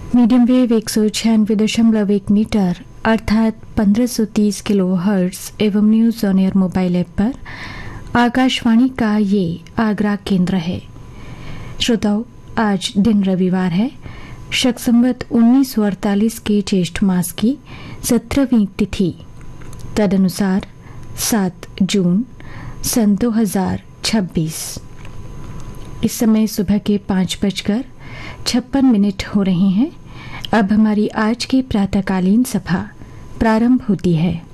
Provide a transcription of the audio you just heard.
Medium wave 196.1 metre अर्थात 1530 kilo hertz एवं news on air mobile app पर आकाशवाणी का ये आगरा केंद्र है। श्रोताओं, आज दिन रविवार है। शक संवत 1948 के ज्येष्ठ मास की 17वीं तिथि, तदनुसार 7 जून सन 2026। इस समय सुबह के 5:56 हो रहे हैं। अब हमारी आज की प्रातःकालीन सभा प्रारंभ होती है।